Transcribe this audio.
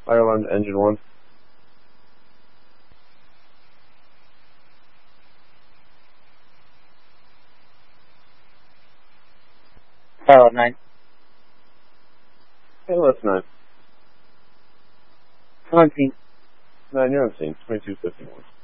Fire alarm to engine 1. Pilot 9. KLS 9. On scene. 9, you're on scene. 2251.